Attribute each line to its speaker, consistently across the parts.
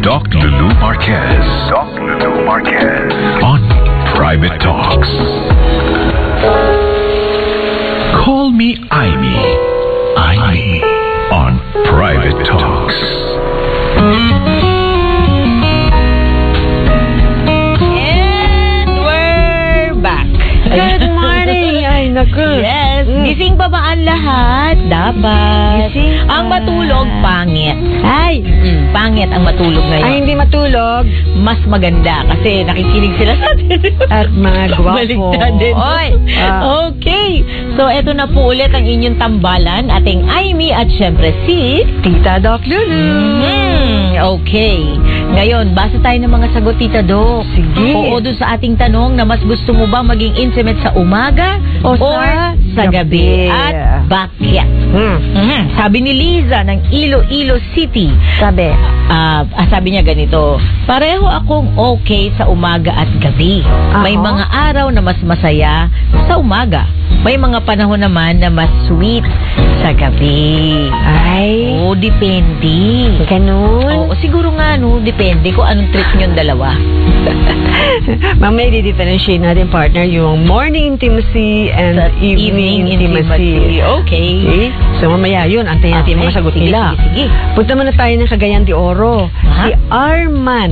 Speaker 1: Doc Lulu Marquez. Doc Lulu Marquez. On Private Talks. Call me Amy. Amy. On Private Talks.
Speaker 2: And we're back.
Speaker 3: Good morning. Ay, naku.
Speaker 2: Yes. Gising pa ba ang lahat? Dapat.
Speaker 3: Gising pa.
Speaker 2: Ang matulog, pangit.
Speaker 3: Ay.
Speaker 2: Pangit ang matulog ngayon.
Speaker 3: Ay, hindi matulog.
Speaker 2: Mas maganda kasi nakikinig sila sa atin.
Speaker 3: At mga gwapo.
Speaker 2: Baligtad din.
Speaker 3: Oy.
Speaker 2: Okay. So, eto na po ulit ang inyong tambalan. Ating Amy at syempre si
Speaker 3: Tita Doc Lulu.
Speaker 2: Okay. Ngayon, basa tayo ng mga sagot, Tita Doc.
Speaker 3: Sige.
Speaker 2: Oo, doon sa ating tanong na mas gusto mo ba maging intimate sa umaga
Speaker 3: O
Speaker 2: sa gabi? At bakit? Sabi ni Liza ng Iloilo City.
Speaker 3: Sabi.
Speaker 2: Sabi niya ganito, pareho akong okay sa umaga at gabi. May mga araw na mas masaya sa umaga. May mga panahon naman na mas sweet sa gabi.
Speaker 3: Ay.
Speaker 2: Oo, depende.
Speaker 3: Ganun.
Speaker 2: Oo, siguro nga, no, depende kung anong trip niyong dalawa.
Speaker 3: Mamaya di-differentiate natin, partner, yung morning intimacy and evening intimacy.
Speaker 2: Okay.
Speaker 3: So mamaya yun, antayin natin yung mga sagot nila.
Speaker 2: Sige.
Speaker 3: Punta muna tayo ng Cagayan de Oro. Si Arman.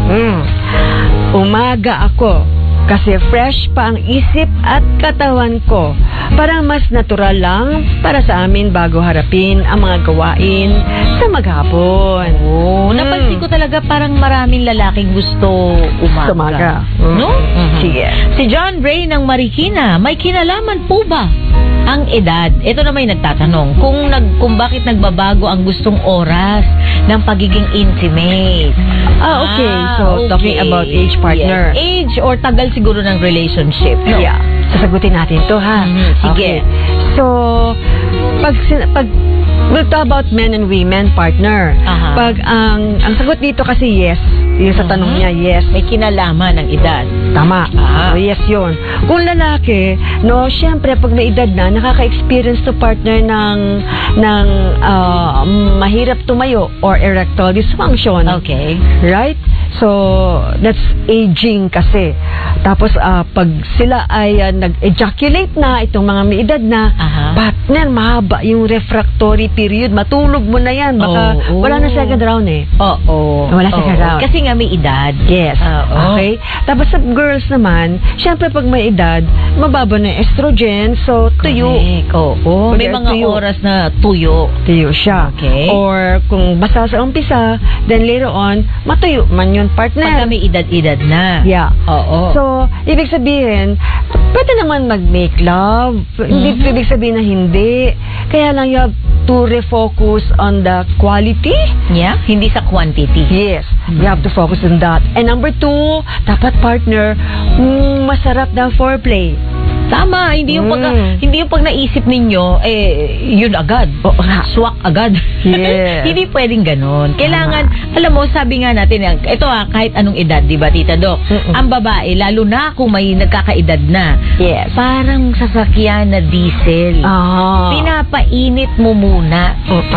Speaker 3: Umaga ako kasi fresh pa ang isip at katawan ko. Parang mas natural lang para sa amin bago harapin ang mga gawain sa maghapon.
Speaker 2: Napansin ko talaga parang maraming lalaking gusto umaga.
Speaker 3: Sa umaga.
Speaker 2: No?
Speaker 3: Sige.
Speaker 2: Si John Ray ng Marikina, may kinalaman po ba ang edad? Ito na may nagtatanong kung bakit nagbabago ang gustong oras ng pagiging intimate.
Speaker 3: Okay. So, talking about age, partner.
Speaker 2: Yes. Age or tagal siguro ng relationship. No?
Speaker 3: Yeah. Sasagutin natin to, ha?
Speaker 2: Sige.
Speaker 3: Okay. So, pag we'll talk about men and women, partner. Pag ang sagot dito kasi yes, yung sa tanong niya, yes.
Speaker 2: May kinalaman ng edad.
Speaker 3: Tama. So, yes yun. Kung lalaki, no, syempre, pag may edad na, nakaka-experience to partner ng mahirap tumayo or erectile dysfunction.
Speaker 2: Okay.
Speaker 3: Right? So, that's aging kasi. Tapos, pag sila ay nag-ejaculate na, itong mga may edad na, partner, mahaba yung refractory period. Matulog mo na yan. Baka wala na second round eh. Wala second round.
Speaker 2: Kasi nga may edad.
Speaker 3: Yes. Okay? Tapos sa girls naman, syempre pag may edad, mababa na estrogen, so tuyo.
Speaker 2: Oo. May mga oras na tuyo.
Speaker 3: Tuyo siya.
Speaker 2: Okay.
Speaker 3: Or kung basta sa umpisa, then later on, matuyo man yun, partner.
Speaker 2: Pagka may edad-edad na.
Speaker 3: Yeah.
Speaker 2: Oo.
Speaker 3: So, ibig sabihin, pwede naman mag-make love. Hindi ibig sabihin na hindi. Kaya lang you have to refocus on the quality.
Speaker 2: Yeah? Hindi sa quantity.
Speaker 3: Yes. You have to focus on that. And number 2, dapat partner, masarap na foreplay.
Speaker 2: Tama, hindi yung pag naisip ninyo yun agad. Swak agad.
Speaker 3: Yes.
Speaker 2: Hindi pwedeng ganoon. Kailangan, alam mo, sabi nga natin, ito kahit anong edad, 'di ba, Tita Doc? Ang babae, lalo na kung may nagkakaedad na.
Speaker 3: Yes.
Speaker 2: Parang sasakyan na diesel. Pinapainit mo muna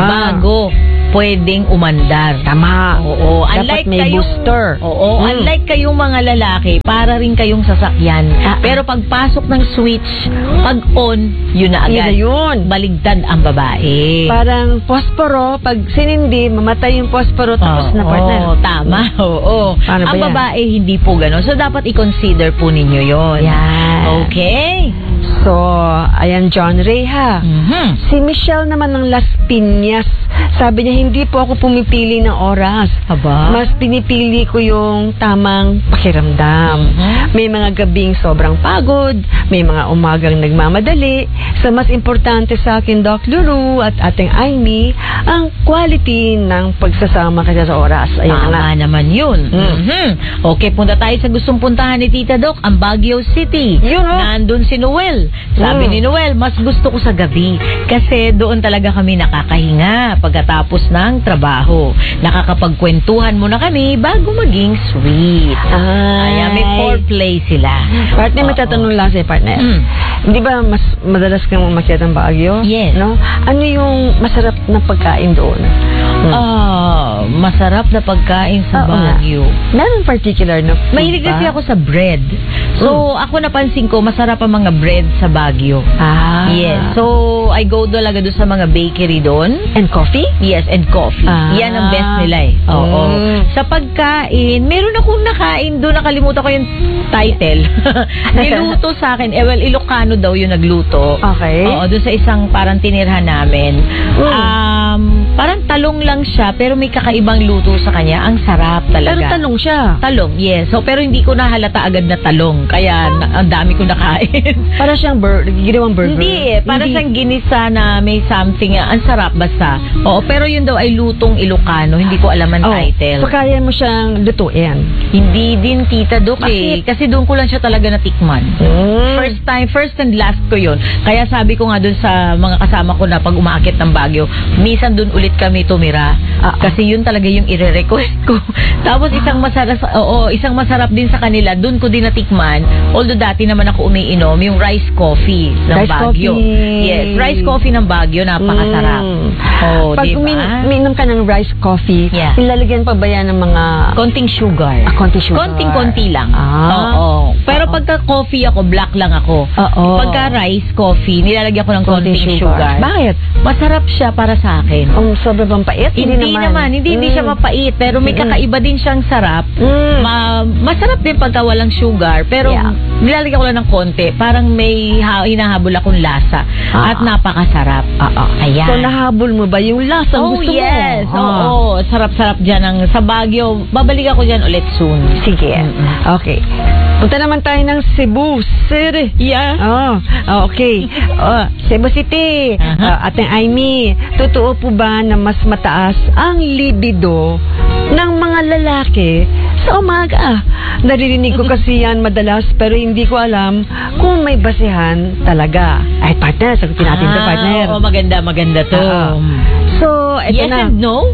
Speaker 2: bago pwedeng umandar.
Speaker 3: Tama.
Speaker 2: Oo.
Speaker 3: Dapat may booster.
Speaker 2: Oo. Unlike kayong mga lalaki, para rin kayong sasakyan. Pero pagpasok ng switch, pag on, yun na agad.
Speaker 3: Yun.
Speaker 2: Baligtad ang babae.
Speaker 3: Parang posporo, pag sinindi, mamatay yung posporo, tapos na partner.
Speaker 2: Tama. Oo. Ang babae, hindi po gano'n. So, dapat i-consider po ninyo yun.
Speaker 3: Yan.
Speaker 2: Okay.
Speaker 3: So, ayan John Ray ha. Si Michelle naman ng Las Piñas, sabi niya, hindi po ako pumipili ng oras. Mas pinipili ko yung tamang pakiramdam. May mga gabing sobrang pagod, may mga umagang nagmamadali. So, mas importante sa akin, Doc Lulu at ating Amy, ang quality ng pagsasama kasi sa oras. Ayan
Speaker 2: Tama naman yun. Okay, punta tayo sa gustong puntahan ni Tita Doc, ang Baguio City. Nandun si Noel. Sabi ni Noel, mas gusto ko sa gabi kasi doon talaga kami nakakahinga pagkatapos ng trabaho. Nakakapagkwentuhan muna kami bago maging sweet. Kaya may foreplay sila.
Speaker 3: Partner, may tatanong lang sa'yo, partner. Hindi ba mas madalas kang umakyat ng Baguio?
Speaker 2: Yes.
Speaker 3: No? Ano yung masarap na pagkain doon?
Speaker 2: Masarap na pagkain sa Baguio.
Speaker 3: Meron particular na food
Speaker 2: Mahilig kasi ako sa bread. So, ako napansin ko, masarap ang mga bread sa Baguio. Yes. So, I go talaga doon sa mga bakery doon.
Speaker 3: And coffee?
Speaker 2: Yes, and coffee. Yan ang best nila eh. Oo. Sa pagkain, meron akong nakain doon, nakalimutan ko yung title. Niluto sa akin. Well, Ilocano daw yung nagluto.
Speaker 3: Okay.
Speaker 2: Oo, doon sa isang parang tinirhan namin. Parang talong lang siya, pero may kakaibang luto sa kanya. Ang sarap talaga.
Speaker 3: Pero talong siya?
Speaker 2: Talong, yes. So, pero hindi ko nahalata agad na talong. Kaya, ang dami ko nakain.
Speaker 3: Para siyang ginawang burger?
Speaker 2: Hindi eh. Para siyang ginisa na may something. Ang sarap basta. Oo, pero yun daw ay lutong Ilocano. Hindi ko alam ang title.
Speaker 3: So, kaya mo siyang lutuin?
Speaker 2: Hindi din, Tita Doc eh. Kasi doon ko lang siya talaga natikman. First and last ko yun. Kaya sabi ko nga doon sa mga kasama ko na pag umaakit ng Baguio, minsan doon ulit kami tumira. Kasi yun talaga yung i-request ko. Tapos isang masarap din sa kanila, doon ko din natikman. Although dati naman ako umiinom, yung rice coffee ng Baguio. Yes, rice coffee ng Baguio, napakasarap.
Speaker 3: Pag umiinom ka ng rice coffee, ilalagyan pa ba yan ng mga...
Speaker 2: konting sugar.
Speaker 3: Konting sugar.
Speaker 2: Konting-konti lang. Oo. Pero pagka coffee ako, black lang ako. Pagka rice coffee, nilalagyan ko ng konting sugar.
Speaker 3: Bakit?
Speaker 2: Masarap siya para sa akin.
Speaker 3: Sobrang bang pait?
Speaker 2: Hindi naman. Hindi siya mapait. Pero may kakaiba din siyang sarap. Masarap din pagka walang sugar. Pero nilalagyan ko lang ng konti. Parang may hinahabol akong lasa. At napakasarap. Ayan.
Speaker 3: So, nahabol mo ba yung lasa gusto mo?
Speaker 2: Yes. Oo. Sarap-sarap dyan sa Baguio. Babalik ako dyan ulit soon.
Speaker 3: Sige. Okay. Punta naman tayo ng Cebu City.
Speaker 2: Yeah.
Speaker 3: Okay. Cebu City. Ating Aimee, totoo po ba na mas mataas ang libido ng mga lalaki sa umaga? Naririnig ko kasi yan madalas pero hindi ko alam kung may basihan talaga. Ay, partner, sagutin natin ito, partner.
Speaker 2: Oo, maganda to.
Speaker 3: So, ito
Speaker 2: yes
Speaker 3: na.
Speaker 2: And no?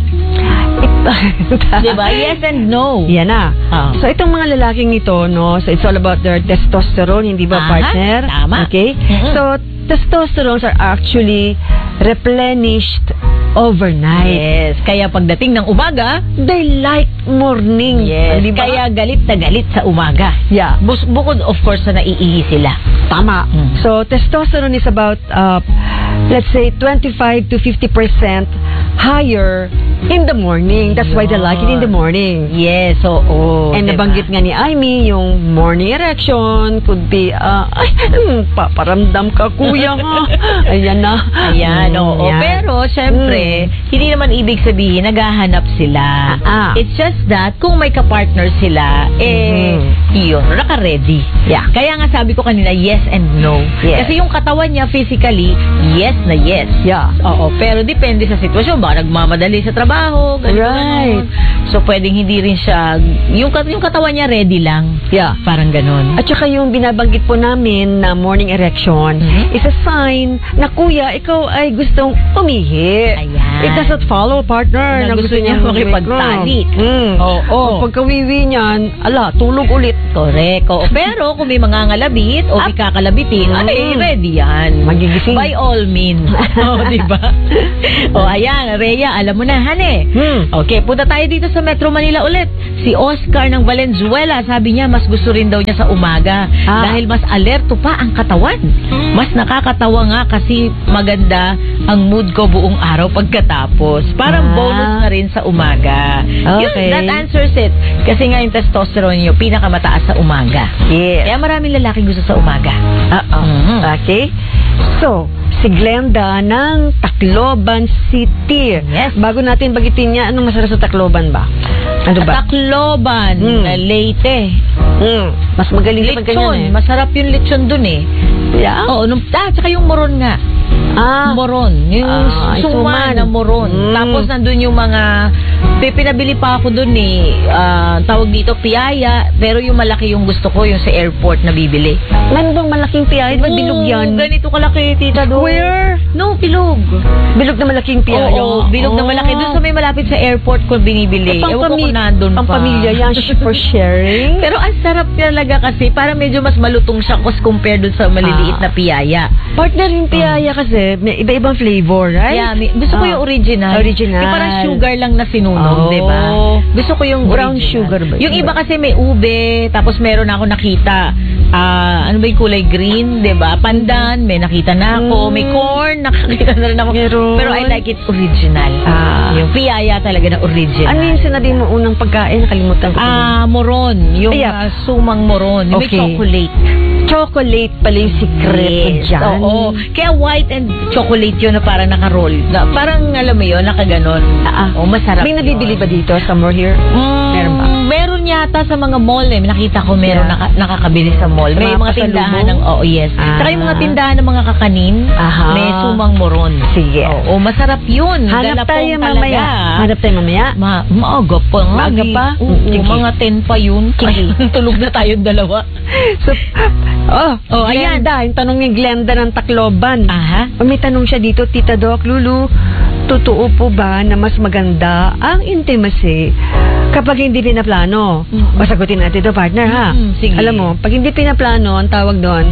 Speaker 2: Diba? Yes and no.
Speaker 3: Yan na. So, itong mga lalaking ito, no, so it's all about their testosterone, hindi ba, partner?
Speaker 2: Tama.
Speaker 3: Okay? So, testosterones are actually replenished overnight.
Speaker 2: Yes. Kaya pagdating ng umaga,
Speaker 3: they like morning.
Speaker 2: Yes. Diba? Kaya galit na galit sa umaga.
Speaker 3: Yeah.
Speaker 2: Bukod, of course, na naiihi sila.
Speaker 3: Tama. So, testosterone is about, let's say, 25 to 50% higher in the morning. That's why they like it in the morning. Yes. So, and nabanggit nga ni Aimee, yung morning erection could be, paparamdam ka, kuya, ha? Ayan na.
Speaker 2: Ayan, oo. Pero, syempre, hindi naman ibig sabihin naghahanap sila. It's just that, kung may kapartner sila, yun, naka-ready. Yeah. Kaya nga sabi ko kanina, yes and no. Yes. Kasi yung katawan niya, physically, yes na yes. Yeah. Oo. Pero depende sa sitwasyon. Baka nagmamadali sa trabaho, ganun. So, pwedeng hindi rin siya, yung katawan niya ready lang. Yeah. Parang ganun. At saka yung binabanggit po namin na morning erection is a sign na kuya, ikaw ay gustong umihi. Ayan. It doesn't follow, partner, na gusto niya makipagtalik. Oo. Pagkawiwi niyan, tulog ulit. Correct. Pero kung may mga ngalabit o may kakalabitin, ay ready yan. Magigising. By all means. Diba? Ayan, Rhea, alam mo na, hane. Okay, punta tayo dito sa Metro Manila ulit. Si Oscar ng Valenzuela, sabi niya, mas gusto rin daw niya sa umaga. Dahil mas alerto pa ang katawan. Mas nakakatawa nga kasi maganda ang mood ko buong araw pagkatapos. Parang bonus na rin sa umaga. Okay. Yun, that answers it. Kasi nga yung testosterone niyo, pinakamataas sa umaga. Yes. Kaya maraming lalaki gusto sa umaga. Okay. So, si Glenda ng Tacloban City. Yes. Bago natin bagitin niya, anong masarap sa Tacloban ba? Ano ba? Tacloban, Leyte. Mas magaling sa ganyan. Masarap yung lechon dun eh. Yeah? Oo, tsaka yung moron nga. Moron. Yung suma na moron. Tapos nandun yung mga pinabili pa ako dun eh. Tawag dito, piyaya. Pero yung malaki yung gusto ko, yung sa airport na bibili. Meron bang malaking piyaya? Diba bilog yan? Ganito kalaki, tita doon. Where? No, bilog. Bilog na malaking piyaya? Oo, bilog na malaki. Doon sa may malapit sa airport ko binibili. Ewan ko kung nandun pa. Pamilya yan, for sharing. Pero ang sarap talaga kasi, para medyo mas malutong siya compared dun sa maliliit na piyaya. Partner yung piyaya kasi,
Speaker 3: kasi may iba-ibang flavor, right?
Speaker 2: Yeah, gusto ko yung original.
Speaker 3: Original.
Speaker 2: Yung parang sugar lang na sinunog, di ba? Gusto ko yung
Speaker 3: brown
Speaker 2: original.
Speaker 3: sugar ba?
Speaker 2: Yung iba kasi may ube, tapos meron ako nakita, ano ba yung kulay green, di ba? Pandan, may nakita na ako. May corn, nakakita na rin ako. Pero I like it original. Yung piyaya talaga na original.
Speaker 3: Ano yung sinabi mo unang pagkain? Nakalimutan ko.
Speaker 2: Moron. Yung sumang moron. Yung may chocolate.
Speaker 3: Chocolate pala yung secret dyan.
Speaker 2: Oo. Kaya white and chocolate yun na parang naka-roll. Parang alam mo yun, nakaganon. Masarap.
Speaker 3: May nabibili ba dito? Somewhere here? Meron ba?
Speaker 2: Meron yata sa mga mall eh. Nakita ko meron nakakabili sa mall. May mga tindahan ng, yes. Saka yung mga tindahan ng mga kakanin, may sumang moron.
Speaker 3: Sige.
Speaker 2: Oo, masarap yun.
Speaker 3: Hanap tayo mamaya. Hanap tayo mamaya?
Speaker 2: Maaga pa nga.
Speaker 3: Maaga pa?
Speaker 2: Mga 10 pa yun. Tulog na tayong dalawa.
Speaker 3: So,
Speaker 2: ayan.
Speaker 3: Glenda, yung tanong ni Glenda ng Tacloban. May tanong siya dito, Tita Doc, Lulu, totoo po ba na mas maganda ang intimacy kapag hindi pinaplano? Sagutin natin ito, partner, ha?
Speaker 2: Sige.
Speaker 3: Alam mo, pag hindi pinaplano, ang tawag doon,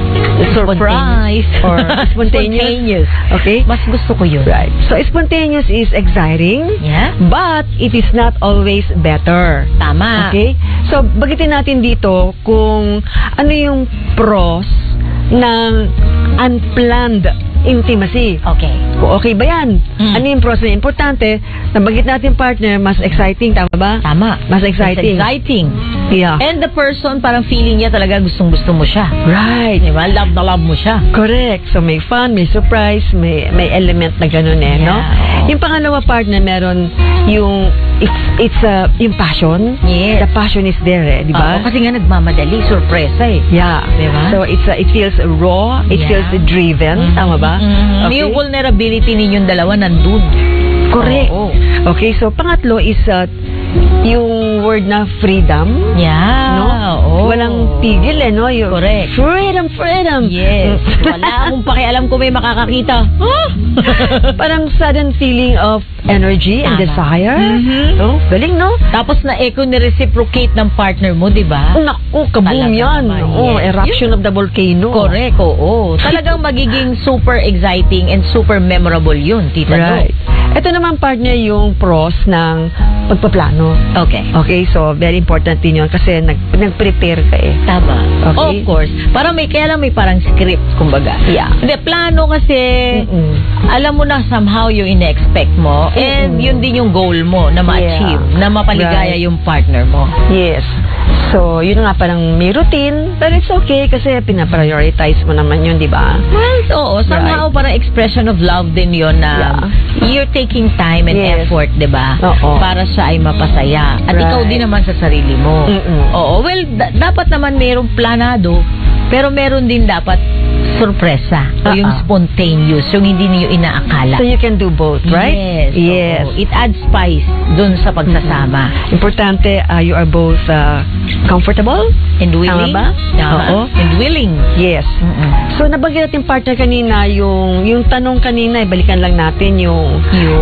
Speaker 2: surprise
Speaker 3: or spontaneous. Okay?
Speaker 2: Mas gusto ko yun.
Speaker 3: Right. So, spontaneous is exciting, but it is not always better.
Speaker 2: Tama.
Speaker 3: Okay? So, bagitin natin dito kung ano yung pros ng unplanned intimacy.
Speaker 2: Okay.
Speaker 3: Kung okay ba yan? Ano yung pros na importante? Nabagit natin, partner, mas exciting. Tama ba?
Speaker 2: Tama.
Speaker 3: Mas exciting.
Speaker 2: Mas exciting.
Speaker 3: Yeah.
Speaker 2: And the person, parang feeling niya talaga gustong-gusto mo siya.
Speaker 3: Right.
Speaker 2: Diba? Love na love mo siya.
Speaker 3: Correct. So, may fun, may surprise, may element na ganun no? Yung pangalawa, partner, meron yung yung passion.
Speaker 2: Yes.
Speaker 3: The passion is there, di ba?
Speaker 2: Kasi nga nagmamadali, sorpresa eh.
Speaker 3: Yeah.
Speaker 2: Diba?
Speaker 3: So, it feels raw, it feels driven. Tama ba? Okay.
Speaker 2: Yung vulnerability ninyong dalawa nandun.
Speaker 3: Correct. Okay, so pangatlo is yung word na freedom.
Speaker 2: Yeah.
Speaker 3: No? Walang pigil no?
Speaker 2: Correct.
Speaker 3: Freedom.
Speaker 2: Yes. Wala akong pakialam kung may makakakita.
Speaker 3: Parang sudden feeling of energy and desire. No? Galing, no?
Speaker 2: Tapos na-echo ni-reciprocate ng partner mo, di ba?
Speaker 3: Naku, kaboom yan. Eruption of the volcano.
Speaker 2: Correct, Talagang magiging super exciting and super memorable yun, Tita
Speaker 3: Right. Ito naman, partner, yung pros ng pagpaplano. Okay, so very important din yun kasi nag-prepare ka eh.
Speaker 2: Tama.
Speaker 3: Okay?
Speaker 2: Of course. Kaya lang may parang script, kumbaga.
Speaker 3: Yeah.
Speaker 2: Hindi, plano kasi, alam mo na somehow yung ina-expect mo and yun din yung goal mo na ma-achieve, na mapaligaya yung partner mo.
Speaker 3: Yes. So, yun nga parang may routine, but it's okay kasi pinaprioritize mo naman yun, di ba?
Speaker 2: Well, somehow parang expression of love din yun na you're taking time and effort, di ba? Para siya ay mapasaya. At ikaw din naman sa sarili mo. Well, dapat naman mayroong planado, pero meron din dapat sorpresa o yung spontaneous, yung hindi niyo inaakala.
Speaker 3: So you can do both, right?
Speaker 2: Yes. It adds spice dun sa pagsasama.
Speaker 3: Importante, you are both comfortable
Speaker 2: and willing.
Speaker 3: Tama ba?
Speaker 2: And willing.
Speaker 3: Yes. So nabanggit natin, partner, kanina yung tanong kanina, balikan lang natin yung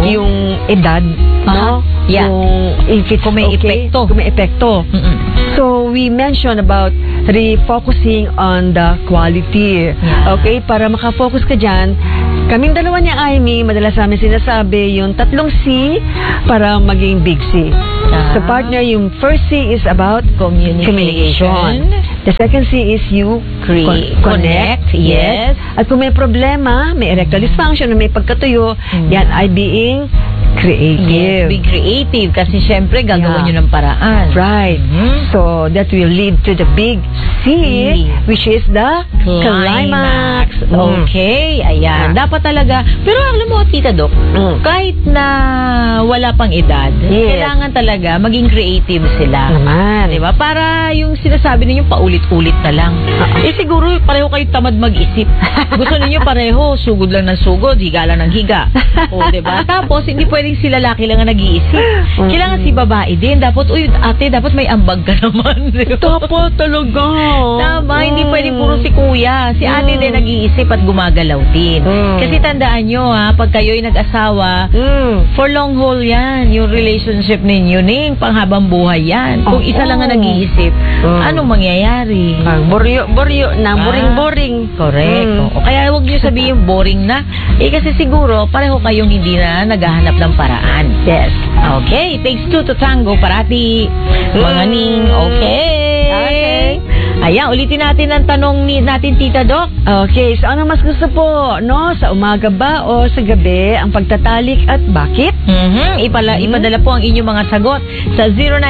Speaker 3: edad, no?
Speaker 2: Yeah.
Speaker 3: Kung may epekto. So we mentioned about refocusing on the quality. Okay, para makafocus ka dyan. Kaming dalawa ni Amy, madalas namin sinasabi yung 3 C para maging big C. So, partner, yung first C is about communication. The second C is you connect. Yes. At kung may problema, may erectile dysfunction, may pagkatuyo, yan ay being creative.
Speaker 2: Yes, be creative kasi syempre gagawin nyo ng paraan.
Speaker 3: Right. So, that will lead to the big C, which is the climax.
Speaker 2: Okay, ayan. Dapat talaga, pero alam mo, Tita Doc, kahit na wala pang edad, kailangan talaga maging creative sila.
Speaker 3: Naman.
Speaker 2: Diba? Para yung sinasabi ninyo paulit-ulit na lang. Siguro pareho kayo tamad mag-isip. Gusto ninyo pareho, sugod lang ng sugod, higa lang ng higa. Diba? Tapos, hindi pwede pwedeng si lalaki lang ang nag-iisip. Kailangan si babae din. Dapat, ate, dapat may ambag ka naman.
Speaker 3: Dapat talaga.
Speaker 2: Tama, hindi pwedeng puro si kuya. Si ate din nag-iisip at gumagalaw din. Kasi tandaan nyo, pag kayo'y nag-asawa, for long haul yan, yung relationship ninyo, Ning, panghabang buhay yan. Kung isa lang ang nag-iisip, anong mangyayari?
Speaker 3: Boryo na, boring-boring.
Speaker 2: Correct. Kaya huwag nyo sabihin boring na. Kasi siguro, pareho kayong hindi na naghahanap ng paraan.
Speaker 3: Yes.
Speaker 2: Okay, takes two to tango parati. Mga Ning, okay. Ayan, ulitin natin ang tanong natin, Tita Doc.
Speaker 3: Okay, so ano mas gusto po, no? Sa umaga ba o sa gabi ang pagtatalik at bakit?
Speaker 2: Ipadala po ang inyong mga sagot sa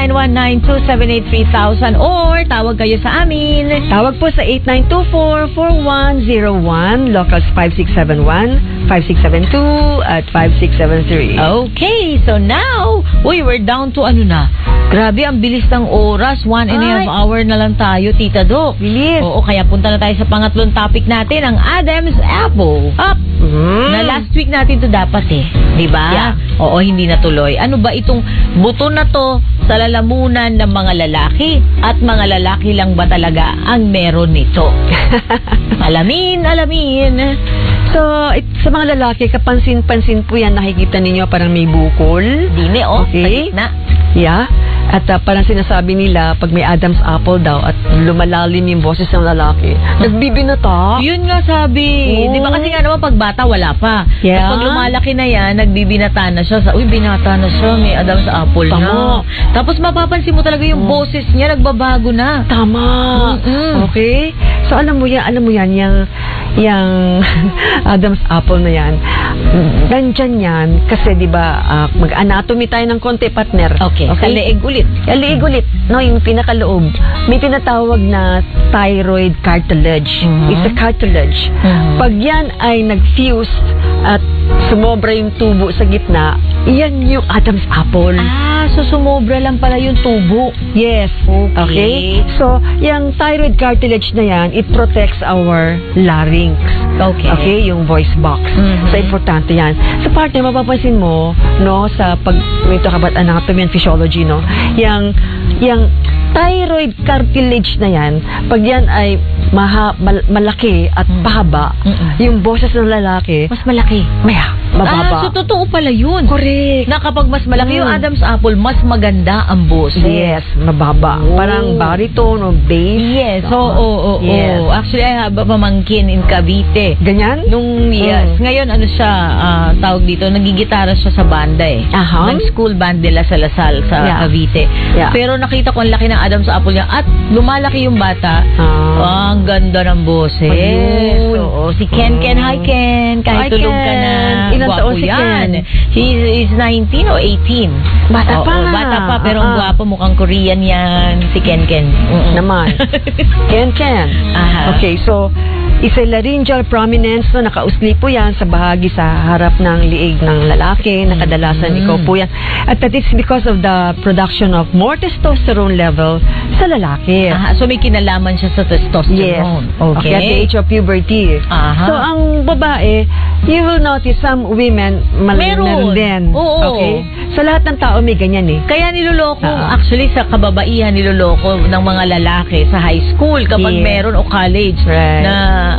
Speaker 2: 0919-278-3000 or tawag kayo sa amin.
Speaker 3: Tawag po sa 8924-4101, locals 5671, 5672 at 5673.
Speaker 2: Okay, so now, we're down to grabe, ang bilis ng oras. 1.5 hour na lang tayo, Tita Doc.
Speaker 3: Bilis.
Speaker 2: Oo, kaya punta na tayo sa pangatlong topic natin, ang Adam's Apple. Na last week natin to dapat di ba?
Speaker 3: Yeah.
Speaker 2: Oo, hindi natuloy. Ano ba itong buto na to sa lalamunan ng mga lalaki? At mga lalaki lang ba talaga ang meron nito? Alamin.
Speaker 3: So, sa mga lalaki, kapansin-pansin po yan, nakikita ninyo parang may bukol.
Speaker 2: Dine,
Speaker 3: okay.
Speaker 2: Sa gitna.
Speaker 3: Yeah. At parang sinasabi nila, pag may Adam's apple daw at lumalalim yung boses ng lalaki, nagbibinata.
Speaker 2: Yun nga sabi. Di ba kasi nga naman pag bata, wala pa.
Speaker 3: Yeah.
Speaker 2: Pag lumalaki na yan, nagbibinata na siya. Binata na siya. May Adam's apple na. Tapos mapapansin mo talaga yung boses niya, nagbabago na.
Speaker 3: Tama. Okay? So, alam mo yan, yung Adam's apple na yan, nandyan yan, kasi di ba mag-anatomy tayo ng konti, partner.
Speaker 2: Okay. Sa leeg ulit.
Speaker 3: No, yung pinakaloob. May tinatawag na thyroid cartilage. It's a cartilage. Pag yan ay nag-fuse at sumobra yung tubo sa gitna, yan yung Adam's apple.
Speaker 2: So sumobra lang pala yung tubo.
Speaker 3: Yes. Okay? So, yung thyroid cartilage na yan, it protects our larynx. Okay? Yung voice box. So, importante yan. Sa partner, mapapansin mo, no, sa pag may talk about anatomy and physiology, no, yung thyroid cartilage na yan, pag yan ay malaki at pahaba, yung boses ng lalaki,
Speaker 2: mas malaki.
Speaker 3: Mababa.
Speaker 2: So totoo pala yun.
Speaker 3: Correct.
Speaker 2: Na kapag mas malaki yung Adam's apple, mas maganda ang boses.
Speaker 3: Yes, mababa. Parang baritone o bass.
Speaker 2: Yes.
Speaker 3: Yes.
Speaker 2: Actually, I have a pamangkin in Cavite.
Speaker 3: Ganyan?
Speaker 2: Nung years. Ngayon, tawag dito, nagigitara siya sa banda ng school band nila sa Lasal, sa Cavite.
Speaker 3: Yeah.
Speaker 2: Pero nakita ko ang laki ng Adam's apple niya at lumalaki yung bata. Ang ganda ng boses. Si Ken. Hi, Ken. Kahit tulog ka na.
Speaker 3: Ilang taon si Ken?
Speaker 2: He's 19 o 18.
Speaker 3: Bata pa.
Speaker 2: Pero ang gwapo, mukhang Korean yan. Si Ken.
Speaker 3: Naman. Ken. Okay, so isa laryngeal prominence, no, nakausli po yan sa bahagi sa harap ng liig ng lalaki, na kadalasan ikaw po yan. At that is because of the production of more testosterone level sa lalaki.
Speaker 2: So may kinalaman siya sa testosterone.
Speaker 3: Yes. Okay. At the age of puberty. So ang babae, you will notice some women meron din. Okay? Sa lahat ng tao may ganyan
Speaker 2: Kaya niloloko, actually sa kababaihan niloloko ng mga lalaki sa high school kapag meron o college na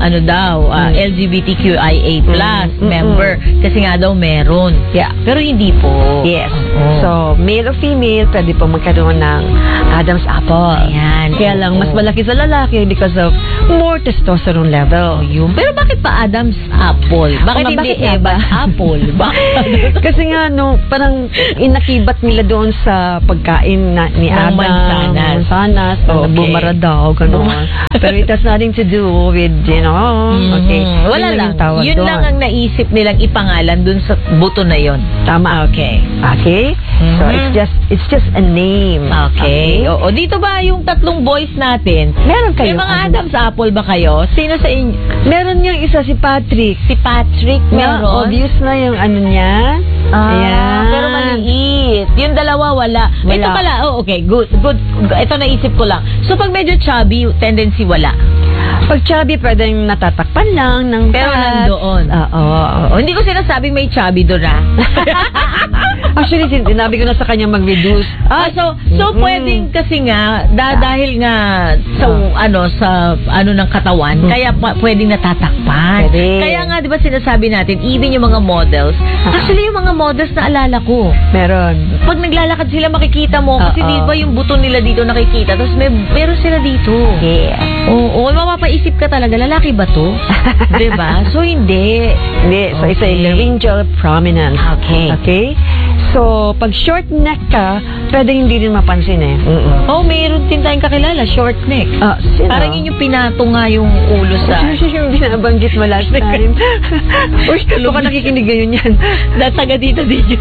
Speaker 2: LGBTQIA+ member. Kasi nga daw meron.
Speaker 3: Yeah.
Speaker 2: Pero hindi po.
Speaker 3: Yes. So, male o female, pwede po magkaroon ng Adam's apple.
Speaker 2: Ayan.
Speaker 3: Kaya lang, mas malaki sa lalaki because of more testosterone level.
Speaker 2: Pero bakit pa Adam's apple? Bakit hindi Eva's apple? Bakit?
Speaker 3: Kasi nga, parang inakibat nila doon sa pagkain ni Adam. Mansanas. Bumara daw, gano'n. Pero it has nothing to do with, okay.
Speaker 2: Wala lang. Yun lang ang naisip nilang ipangalan dun sa buto na yon.
Speaker 3: Tama. Okay. So, it's just a name.
Speaker 2: Okay. Oo. Dito ba yung tatlong boys natin?
Speaker 3: Meron kayo?
Speaker 2: May mga Adam's apple ba kayo? Sino sa inyo?
Speaker 3: Meron yung isa, si Patrick.
Speaker 2: Si Patrick, meron?
Speaker 3: Obvious na yung niya. Ayan.
Speaker 2: Pero maliit. Yung dalawa, wala. Ito pala, okay, good. Ito naisip ko lang. So, pag medyo chubby, tendency wala.
Speaker 3: Pag chubby, pwedeng natatakpan lang ng
Speaker 2: Pero
Speaker 3: fat.
Speaker 2: nandoon. Oo. Hindi ko sinasabing may chubby doon,
Speaker 3: Actually, sinabi ko na sa kanya mag-reduce.
Speaker 2: So pwedeng kasi nga dahil nga sa ng katawan, kaya pwedeng natatakpan. Kaya nga 'di ba sinasabi natin, even yung mga models, actually yung mga models na alala ko,
Speaker 3: meron.
Speaker 2: Pag naglalakad sila makikita mo kasi di ba yung buto nila dito nakikita, tapos meron sila dito.
Speaker 3: Yeah.
Speaker 2: Oo, mapapaisip ka talaga, lalaki ba to? 'Di ba? So hindi.
Speaker 3: So it's a laryngeal prominence.
Speaker 2: Okay.
Speaker 3: So, pag short neck ka, pwedeng hindi rin mapansin eh.
Speaker 2: Mayroon din tayong kakilala, short neck.
Speaker 3: Sino?
Speaker 2: Parang yun yung pinato nga yung ulo sa...
Speaker 3: yung binabanggit mo last time. Uy, baka nakikinig ngayon yan.
Speaker 2: Taga dito din yun.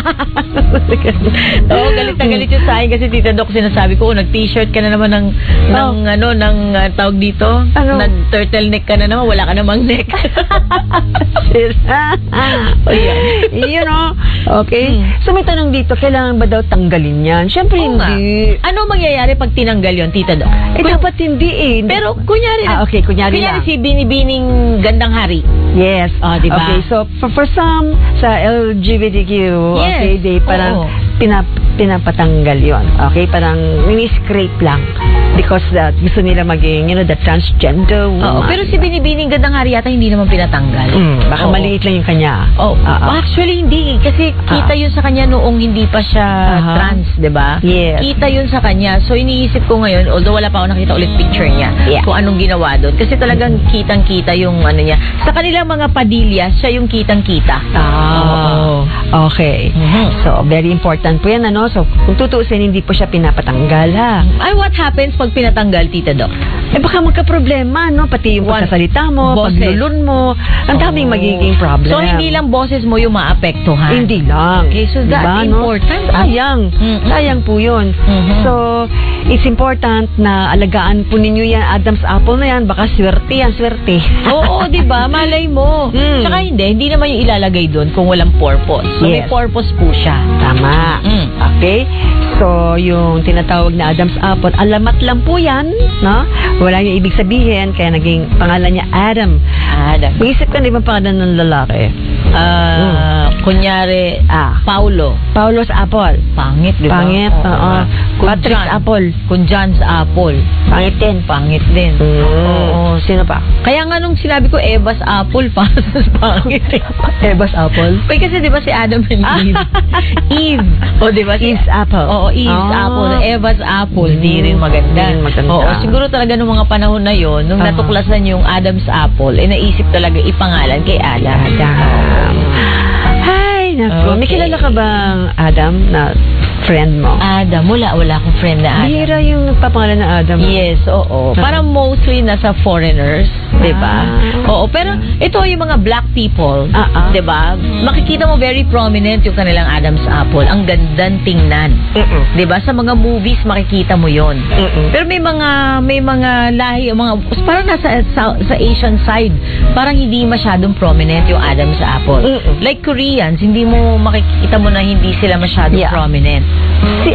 Speaker 2: Galit na galit yung sa akin kasi Tita Doc, sinasabi ko, nag-t-shirt ka na naman ng tawag dito. Nag-turtleneck ka na naman, wala ka namang neck.
Speaker 3: Okay. So may tanong dito, kailangan ba daw tanggalin yan? Siyempre hindi.
Speaker 2: Ano mangyayari pag tinanggal yon, Tita Doc?
Speaker 3: Dapat hindi eh.
Speaker 2: Pero kunyari
Speaker 3: kunyari
Speaker 2: si Binibining Gandang Hari.
Speaker 3: Yes.
Speaker 2: Diba?
Speaker 3: Okay, so for some sa LGBTQ, they parang pinapatanggal yon. Okay, parang mini-scrape lang because gusto nila maging, the transgender woman.
Speaker 2: Pero si Binibining Gandang Hari yata hindi naman pinatanggal.
Speaker 3: Baka maliit lang yung kanya.
Speaker 2: Actually hindi kasi kita yun sa kanya noong hindi pa siya trans, 'di ba?
Speaker 3: Yes.
Speaker 2: Kita yun sa kanya. So iniisip ko ngayon, although wala pa ako nakita ulit picture niya, kung anong ginawa doon kasi talagang kitang-kita yung niya. Sa kanilang mga padilya, siya yung kitang-kita.
Speaker 3: Okay. So very important po yan, So kung tutuusin, hindi po siya pinapatanggal, ha?
Speaker 2: What happens pag pinatanggal, Tita Doc?
Speaker 3: Baka magka-problema, Pati yung pagsasalita mo, paglulun mo, ang daming magiging problem.
Speaker 2: So hindi lang boses mo yung maapektuhan.
Speaker 3: Hindi lang.
Speaker 2: Okay, so that's important.
Speaker 3: Sayang po yun. So, it's important na alagaan po ninyo yan, Adam's apple na yan, baka swerte.
Speaker 2: Oo, di ba? Malay mo. Tsaka hindi naman yung ilalagay doon kung walang purpose. So, may purpose po siya.
Speaker 3: Tama. Okay? So, yung tinatawag na Adam's apple, alamat lang po yan, Wala yung ibig sabihin, kaya naging pangalan niya Adam. Mag-isip ka na ibang pangalan ng lalaki.
Speaker 2: Kunyari, Paulo's apple. Pangit, di ba?
Speaker 3: Pangit, Patrick's apple.
Speaker 2: Kung John's apple. Pangit din.
Speaker 3: Sino pa?
Speaker 2: Kaya nga nung sinabi ko Eva's apple, pangit.
Speaker 3: Eva's apple?
Speaker 2: Kasi di ba si Adam and Eve? Eve. Di ba?
Speaker 3: Eve's apple.
Speaker 2: Eve's apple. Eva's apple. Di rin maganda. Siguro talaga nung mga panahon na yon, nung natuklasan yung Adam's apple, naisip talaga ipangalan kay Adam. Hi, naku. May kilala ka bang Adam na friend mo? Adam? Wala akong friend na Adam.
Speaker 3: Bihira yung nagpapangalan na Adam.
Speaker 2: Yes, oo. Parang mostly nasa foreigners, diba? Oo, pero ito yung mga black people, diba? Makikita mo very prominent yung kanilang Adam's apple. Ang gandang tingnan. Diba? Sa mga movies, makikita mo yon. Pero may mga lahi, parang nasa sa Asian side, parang hindi masyadong prominent yung Adam's apple. Like Koreans, hindi mo makikita mo na hindi sila masyadong prominent.
Speaker 3: Si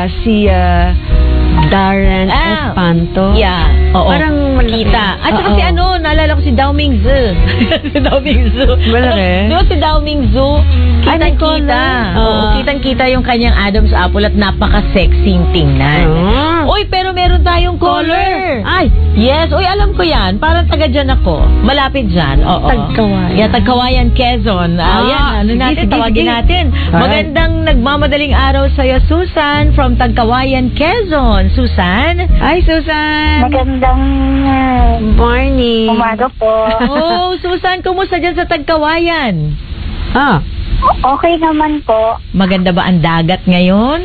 Speaker 3: Darren Espanto.
Speaker 2: Yeah. Oo.
Speaker 3: Parang
Speaker 2: kita. At saka naalala ko si Dao Mingzu. Si Dao Mingzu.
Speaker 3: Malaki?
Speaker 2: Si Dao Mingzu, kitang-kita. Kitang-kita yung kanyang Adam's apple at napaka-sexing tingnan. Uy, pero meron tayong caller. Yes. Uy, alam ko yan. Parang taga dyan ako. Malapit dyan.
Speaker 3: Tagkawayan.
Speaker 2: Tagkawayan, Quezon. Tawagin natin. Magandang nagmamadaling araw sa'yo, Susan, from Tagkawayan, Quezon. Susan?
Speaker 3: Hi, Susan.
Speaker 4: Magandang
Speaker 3: morning.
Speaker 4: Umaga po.
Speaker 2: Susan, kumusta dyan sa Tagkawayan?
Speaker 4: Okay naman po.
Speaker 2: Maganda ba ang dagat ngayon?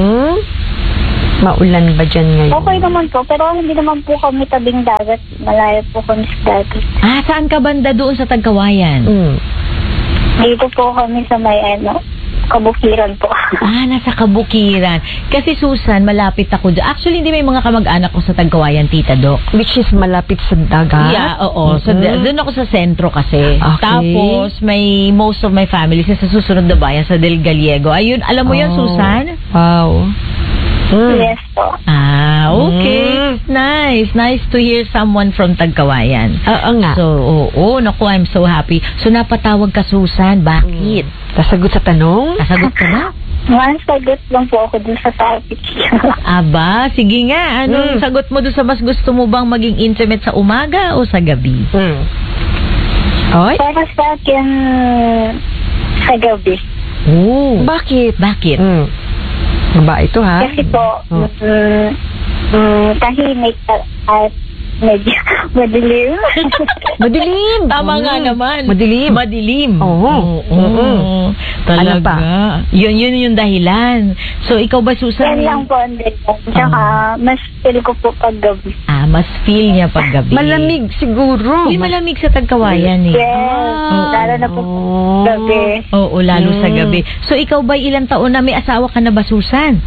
Speaker 3: Maulan ba dyan ngayon?
Speaker 4: Okay naman po, pero hindi naman po kami tabing dagat. Malayo po kami sa dagat.
Speaker 2: Saan ka banda doon sa Tagkawayan?
Speaker 4: Dito po kami sa may Kabukiran po.
Speaker 2: Nasa Kabukiran. Kasi Susan, malapit ako dyan. Actually, hindi may mga kamag-anak ko sa Tagkawayan, Tita Doc.
Speaker 3: Which is malapit sa dagat?
Speaker 2: Yeah, oo. So, doon ako sa sentro kasi.
Speaker 3: Okay.
Speaker 2: Tapos, most of my family sa susunod na bayan, sa Del Gallego. Ayun, alam mo yan, Susan?
Speaker 3: Wow.
Speaker 4: Yes po.
Speaker 2: Okay. Nice to hear someone from Tagkawayan.
Speaker 3: Oo nga.
Speaker 2: So, naku, I'm so happy. So, napatawag ka, Susan. Bakit?
Speaker 3: Sasagot sa tanong?
Speaker 2: Nasagot ka na?
Speaker 4: Sagot lang po ako dun sa topic.
Speaker 2: Aba, sige nga. Anong sagot mo dun sa mas gusto mo bang maging intimate sa umaga o sa gabi?
Speaker 3: Oy?
Speaker 4: Para sa akin, sa gabi.
Speaker 2: Oh.
Speaker 3: Bakit? Ba ito ha?
Speaker 4: Kasi po, tahimik at medyo madilim.
Speaker 3: Madilim.
Speaker 2: Tama nga naman.
Speaker 3: Madilim. Oo.
Speaker 2: Talaga.
Speaker 3: Ano pa?
Speaker 2: Yun yung dahilan. So, ikaw ba, Susan?
Speaker 4: Yan lang po. Tsaka, mas feel ko po pag gabi.
Speaker 2: Mas feel niya pag gabi.
Speaker 3: Malamig siguro.
Speaker 2: Uy, malamig sa Tagkawayan eh.
Speaker 4: Yes. Lalo na po gabi.
Speaker 2: Oo, lalo sa gabi. So, ikaw ba ilang taon na may asawa ka na ba, Susan?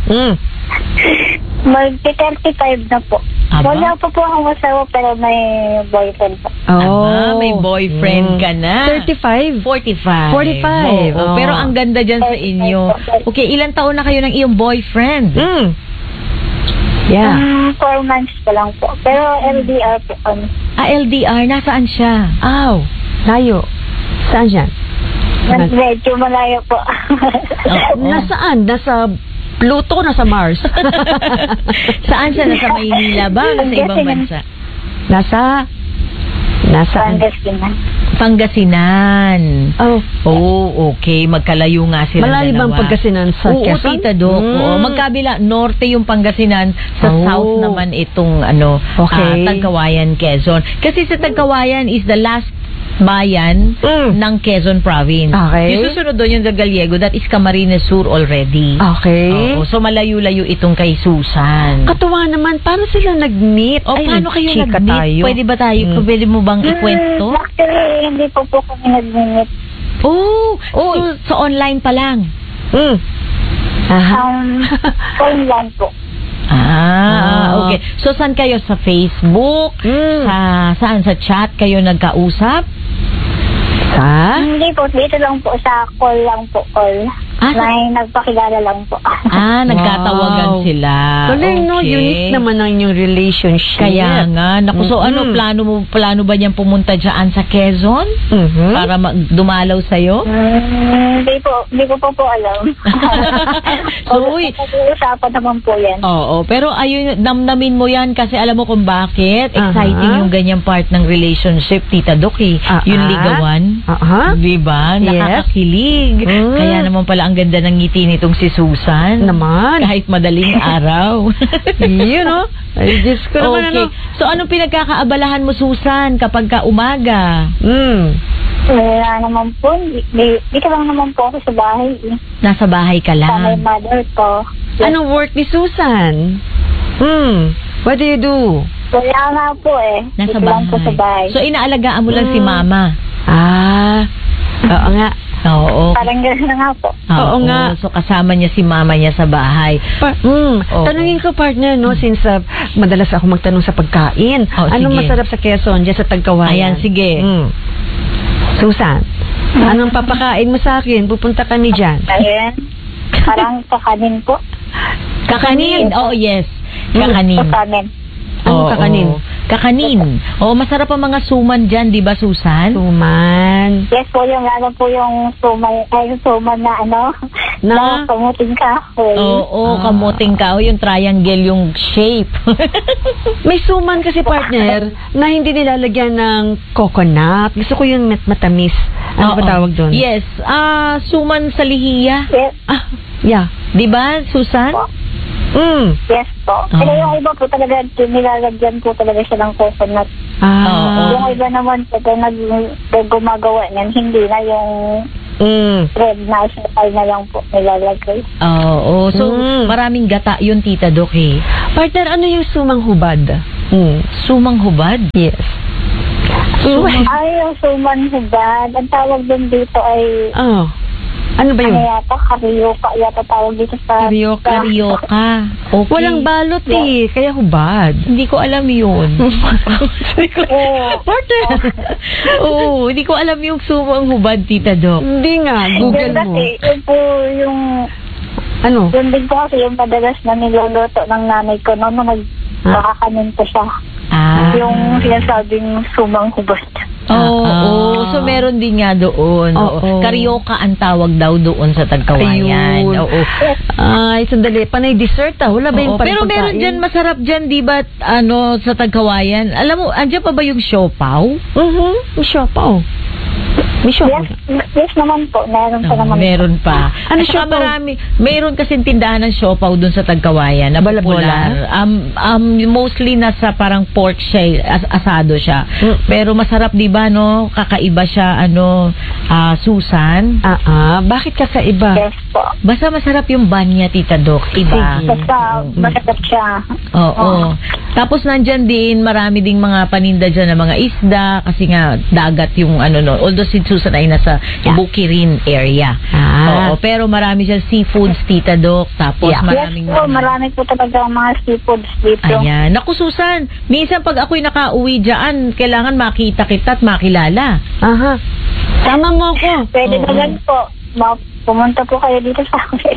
Speaker 4: Mag-35 na po.
Speaker 2: Aba?
Speaker 4: Wala pa po akong asawa pero may boyfriend po.
Speaker 2: Aba, may boyfriend ka na.
Speaker 3: 35?
Speaker 2: 45. Oo. Pero ang ganda dyan sa inyo. Okay, ilang taon na kayo ng iyong boyfriend?
Speaker 3: Yeah.
Speaker 4: 4 months pa lang po. Pero LDR po kami.
Speaker 2: LDR, nasaan siya?
Speaker 3: Layo. Saan siya?
Speaker 4: Medyo malayo po.
Speaker 3: Nasaan? Nasa Pluto, nasa Mars.
Speaker 2: Saan siya? Nasa Maynila ba? Nasa ibang bansa?
Speaker 3: Nasaan?
Speaker 2: Pangasinan. Okay. Magkalayo nga sila
Speaker 3: malayo
Speaker 2: dalawa.
Speaker 3: bang Pangasinan sa
Speaker 2: Oo,
Speaker 3: Quezon?
Speaker 2: Tita Doc. Magkabila. Norte yung Pangasinan. Sa south naman itong Tagkawayan, Quezon. Kasi sa Tagkawayan is the last bayan ng Quezon Province.
Speaker 3: Okay.
Speaker 2: Yung susunod doon yung Gallego, that is Camarines Sur already.
Speaker 3: Okay.
Speaker 2: So malayo-layo itong kay Susan.
Speaker 3: Katuwa naman, paano sila nag-meet?
Speaker 2: Paano kayo
Speaker 3: chika
Speaker 2: nag-meet?
Speaker 3: tayo?
Speaker 2: Pwede ba tayo? Pwede mo bang ikwento?
Speaker 4: Actually, hindi po kami nag-meet.
Speaker 2: So online pa lang?
Speaker 4: Phone lang po.
Speaker 2: Okay. So, saan kayo? Sa Facebook? Saan? Sa chat kayo nagkausap?
Speaker 4: Hindi po. Dito lang po. Sa call lang po. May nagpakilala lang po.
Speaker 2: Nagkatawagan sila.
Speaker 3: Galing, no? Unique naman ang yung relationship.
Speaker 2: Kaya nga. Naku, so ano, plano ba niyang pumunta dyan sa Quezon? Para dumalaw sa'yo?
Speaker 4: Hindi ko po alam. Pag-uusapan naman po yan.
Speaker 2: Oo, pero ayun, namnamin mo yan kasi alam mo kung bakit. Exciting yung ganyang part ng relationship, Tita Doc eh. Yung ligawan. Diba? Nakakakilig. Kaya naman pala ang ganda ng ngiti nitong si Susan.
Speaker 3: Naman.
Speaker 2: Kahit madaling araw.
Speaker 3: Yun, no? Ay, Diyos ko naman,
Speaker 2: okay. So, anong pinagkakaabalahan mo, Susan, kapag ka umaga?
Speaker 4: Wala naman po. Dito lang naman po ako sa bahay.
Speaker 2: Nasa bahay ka lang?
Speaker 4: Sa my mother ko.
Speaker 3: Anong work ni Susan? What do you do?
Speaker 4: Wala nga po eh.
Speaker 2: Nasa
Speaker 4: Dito lang po sa bahay.
Speaker 2: So, inaalagaan mo lang si Mama?
Speaker 3: Oo nga.
Speaker 2: Oo.
Speaker 4: Parang gano'n na nga po.
Speaker 3: Oo nga.
Speaker 2: So, kasama niya si Mama niya sa bahay.
Speaker 3: Tanungin ko, partner, no, since madalas ako magtanong sa pagkain. Anong masarap sa Quezon, dyan sa Tagkawayan?
Speaker 2: Ayan, sige.
Speaker 3: Susan, anong papakain mo sa akin? Pupunta kami dyan.
Speaker 4: Ayan. Parang kakanin po.
Speaker 2: Kakanin? Oh, yes. Kakanin.
Speaker 4: Kakanin.
Speaker 3: Kakanin?
Speaker 2: Kakanin. Masarap ang mga suman dyan, di ba, Susan?
Speaker 3: Suman.
Speaker 4: Yes po, lalo po yung suman na na kamuting kahoy.
Speaker 2: Kamuting kahoy, yung triangle, yung shape.
Speaker 3: May suman kasi, partner, na hindi nilalagyan ng coconut. Gusto ko yung matamis. Ano ba tawag doon?
Speaker 2: Yes. Suman sa lihiya.
Speaker 4: Yes.
Speaker 3: Yeah.
Speaker 2: Di ba, Susan?
Speaker 4: Yes po. Pero yung iba po talaga, nilalagyan po talaga siya ng coconut. Yung iba naman po, gumagawa niyan, hindi na yung red na na lang po nilalagay.
Speaker 2: So maraming gata yun, Tita Doc eh.
Speaker 3: Partner, ano yung sumang hubad?
Speaker 2: Sumang hubad?
Speaker 3: Yes.
Speaker 4: Yung suman hubad. Ang tawag din dito ay
Speaker 3: ano ba yun?
Speaker 4: Karyoka yata tawag dito sa...
Speaker 2: Karyoka. Okay.
Speaker 3: Walang balot kaya hubad.
Speaker 2: Hindi ko alam yun.
Speaker 3: Partner!
Speaker 2: Hindi ko alam yung sumang hubad, Tita Doc.
Speaker 3: Hindi nga, Google mo.
Speaker 4: Kasi yun po yung...
Speaker 3: Ano?
Speaker 4: Yun din po kasi yung madalas na niluluto ng nanay ko noon makakanin po siya. Yung sinasabing sumang hubot.
Speaker 2: So meron din nga doon. Karyoka ang tawag daw doon sa Tagkawayan.
Speaker 3: Ay, sandali. Panay dessert Wala ba yung
Speaker 2: pero meron dyan, masarap dyan, di ba, sa Tagkawayan. Alam mo, andyan pa ba yung siopaw?
Speaker 3: Yung siopaw.
Speaker 4: Yes naman po. Meron pa naman.
Speaker 2: Meron pa.
Speaker 3: Ano siopaw?
Speaker 2: Meron kasing tindahan ng siopaw doon sa Tagkawayan. Na popular. Mostly nasa parang pork siya, asado siya. Pero masarap, di ba, no? Kakaiba siya, Susan.
Speaker 3: Bakit kakaiba?
Speaker 4: Yes po.
Speaker 2: Basta masarap yung banya, Tita Doc. Iba.
Speaker 4: Basta masarap siya.
Speaker 2: Oo. Tapos nandyan din, marami ding mga paninda dyan na mga isda, kasi nga dagat yung although si Susan ay nasa Bukirin area. Oo, pero marami dyan seafoods, Tita Doc. Tapos maraming...
Speaker 4: Yes po, marami po talaga mga seafoods dito.
Speaker 2: Ayan. Naku, Susan, minsan pag ako'y nakauwi dyan, kailangan makita kita at makilala.
Speaker 3: Tama mo ko.
Speaker 4: Pwede naman po. Pumunta po kayo dito sa akin.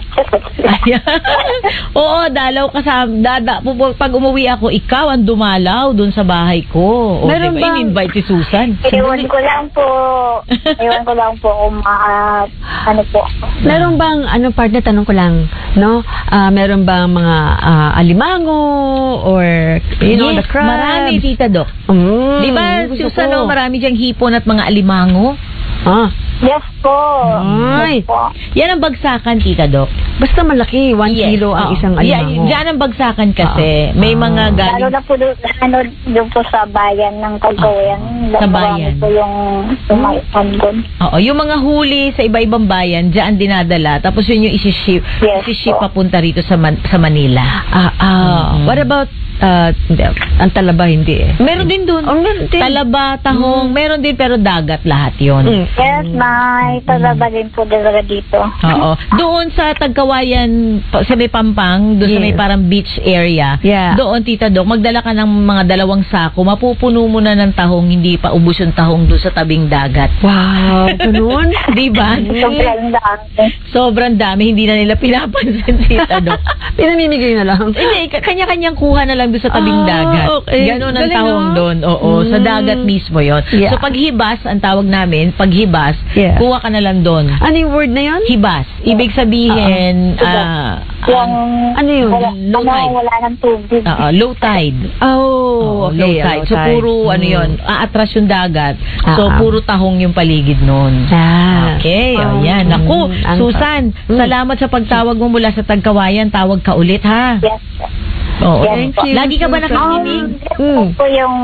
Speaker 2: Oo, dalaw ka sa... pag umuwi ako, ikaw ang dumalaw dun sa bahay ko.
Speaker 3: Meron
Speaker 2: diba? In-invite si Susan.
Speaker 4: Ewan ko lang po kung po.
Speaker 3: Meron bang, partner, tanong ko lang, no? Meron bang mga alimango or, the crabs?
Speaker 2: Marami, Tita Doc. Di ba, Susan, marami diyang hipon at mga alimango?
Speaker 4: Yes po.
Speaker 3: Ay.
Speaker 4: Yes po.
Speaker 2: Yan ang bagsakan, Tita Doc.
Speaker 3: Basta malaki, 1 kilo ang isang alimango.
Speaker 2: Yan ang bagsakan kasi. May mga galing...
Speaker 4: Lalo na po doon po sa bayan ng Tagkawayan.
Speaker 2: Sa bayan.
Speaker 4: Po yung sumaypan doon.
Speaker 2: Oo, yung mga huli sa iba-ibang bayan, dyan dinadala. Tapos yun yung isiship papunta rito sa Manila.
Speaker 3: What about ang Talaba? Hindi
Speaker 2: Meron din doon. Talaba, Tahong, meron din, pero dagat lahat yon.
Speaker 4: Yes, may Talaba din po talaga dito.
Speaker 2: Oo. Doon sa Tagkawayan, sa may Pampang, doon sa may parang beach area, doon, Tita Doc, magdala ka ng mga 2 sako, mapupuno mo na ng tahong, hindi pa ubos yung tahong doon sa tabing dagat.
Speaker 3: Wow, ganun?
Speaker 2: Diba?
Speaker 4: Sobrang dami.
Speaker 2: Sobrang dami, hindi na nila pinapansin, Tita Doc.
Speaker 3: Pinamimigay na lang.
Speaker 2: Hindi, kanya-kanyang kuha na lang doon sa tabing dagat.
Speaker 3: Okay.
Speaker 2: Ganon ang tahong doon. Oo, sa dagat mismo yon. So paghibas, ang tawag namin, paghibas, kuha ka na lang doon.
Speaker 3: Ano yung word na yon?
Speaker 2: Hibas. Ibig sabihin,
Speaker 3: ano yun?
Speaker 2: Low tide.
Speaker 4: Wala ng tubig.
Speaker 2: Low tide.
Speaker 3: Okay.
Speaker 2: Low tide. So puro, yun, aatras yung dagat. So puro tahong yung paligid noon. Okay, yan. Naku, Susan, salamat sa pagtawag mo mula sa Tagkawayan. Tawag ka ulit, ha?
Speaker 4: Yes.
Speaker 2: Thank you. Lagi ka ba nakikinig?
Speaker 4: Po yung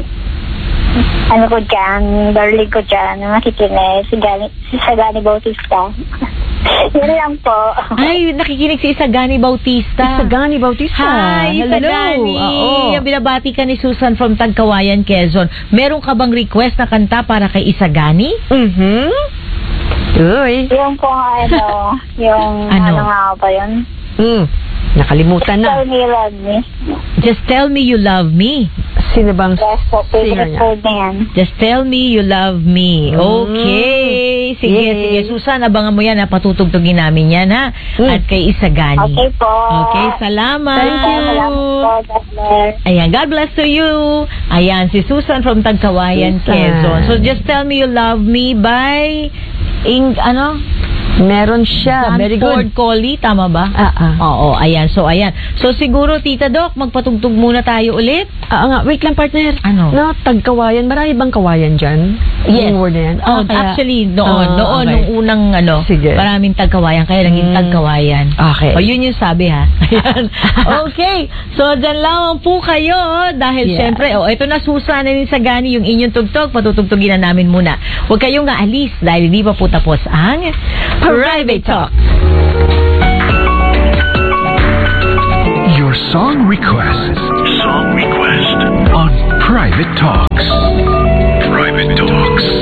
Speaker 4: ko dyan, darling ko dyan, nakikinig, si Sagani Bautista. Yun lang po.
Speaker 2: Ay, nakikinig si Isagani Bautista.
Speaker 3: Isagani Bautista.
Speaker 2: Hi, Isagani. Yung binabati ka ni Susan from Tagkawayan, Quezon. Meron ka bang request na kanta para kay Isagani?
Speaker 3: Uy.
Speaker 4: Yung po yung ano nga ba yun?
Speaker 3: Nakalimutan na.
Speaker 4: Tell me you love me.
Speaker 2: Just tell me you love me.
Speaker 3: Sino bang
Speaker 4: singer niya?
Speaker 2: Just tell me you love me. Okay. Sige. Susan, abangan mo yan. Patutugtugin namin yan, ha? At kay Isagani.
Speaker 4: Okay po.
Speaker 2: Okay, salamat.
Speaker 3: Thank you.
Speaker 2: Ayan, God bless to you. Ayan, si Susan from Tagkawayan, Quezon. So, just tell me you love me by...
Speaker 3: Meron siya. Very good.
Speaker 2: Ford Collie, tama ba? Oo, ayan. So, ayan. So, siguro, Tita Doc, magpatugtog muna tayo ulit.
Speaker 3: Wait lang, partner.
Speaker 2: Ano?
Speaker 3: No, Tagkawayan. Marami bang kawayan dyan?
Speaker 2: Yes.
Speaker 3: Yung word na yan?
Speaker 2: Actually, noon,
Speaker 3: okay.
Speaker 2: nung unang,
Speaker 3: Sige.
Speaker 2: maraming Tagkawayan, kaya naging Tagkawayan.
Speaker 3: Okay.
Speaker 2: O, yun yung sabi, ha? Ayan. Okay. So, dyan lang po kayo, dahil syempre, ito na Susan ni Sagani, yung inyong tugtog, patutugtugin na namin muna. Huwag kayong aalis, dahil di pa po tapos ang Private Talk.
Speaker 1: Your song request on Private Talks. Private Talks.